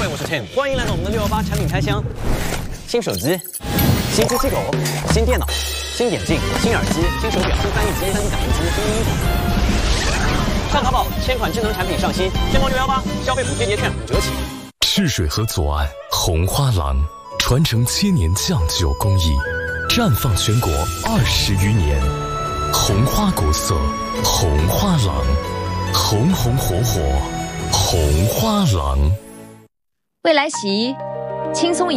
我是 Tim， 欢迎来到我们的618产品开箱。新手机、新机器狗、新电脑、新眼镜、新耳机、新手表、新翻译机、3D 打印机、新衣服。上淘宝，1000款智能产品上新，天猫618消费补贴节券5折起。 赤水河左岸红花廊，传承7年酱酒工艺，绽放全国20余年。红花国色，红花廊，红红火火，红花廊。 未来洗衣，轻松